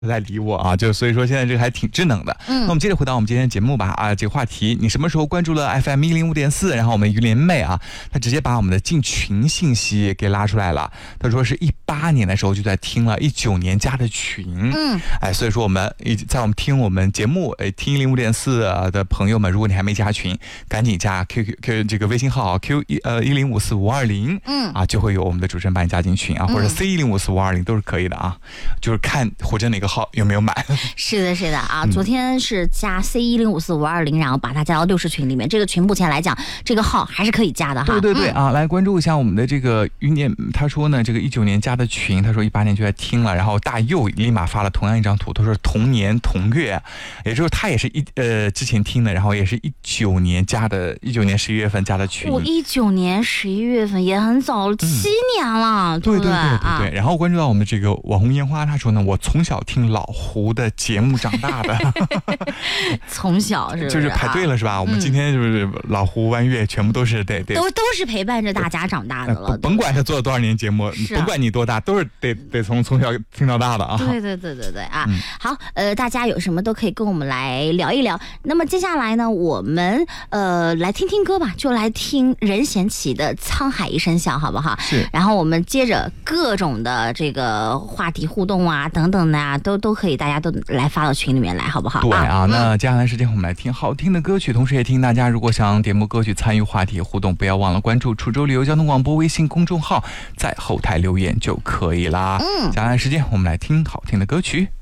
来理我啊，就所以说现在这个还挺智能的。那我们接着回到我们今天的节目吧啊，这个话题，你什么时候关注了 FM105.4？然后我们于连妹啊，她直接把我们的进群信息给拉出来了。她说是18年的时候就在听了，19年加的群。所以说我们在我们听我们节目听105.4的朋友们，如果你还没加群，赶紧加 QQ 这个微信号 Q1054520啊，就会有我们的主持人把你加进群啊，或者 C1054520都是可以的啊，就是看活着哪个号有没有满。 是的，是的啊，昨天是加 C1054520，然后把它加到60群里面。这个群目前来讲，这个号还是可以加的哈。 对啊，来关注一下我们的这个余年，他说呢，这个19年加的群，他说18年就在听了，然后大佑立马发了同样一张图，他说同年同月，也就是他也是之前听的，然后也是19年加的，19年11月份加的群。 我19年11月份也很早了，7年了，对不对？ 对。然后关注到我们的这个网红烟花，他说呢，我从小听老胡的节目长大的。 从小是不是就是排队了是吧？我们今天就是老胡弯月全部都是都是陪伴着大家长大的了， 甭管他做了多少年节目，甭管你多大，都是得从小听到大的啊。 对啊。好，大家有什么都可以跟我们来聊一聊。那么接下来呢，我们来听听歌吧，就来听任贤齐的《沧海一声笑》，好不好？ 是。 然后我们接着各种的这个话题互动啊，等等的啊，都可以，大家都来发到群里面来，好不好？ 对啊，那接下来时间我们来听好听的歌曲，同时也听大家如果想点播歌曲参与话题互动，不要忘了关注滁州旅游交通广播微信公众号，在后台留言就可以啦。接下来时间我们来听好听的歌曲。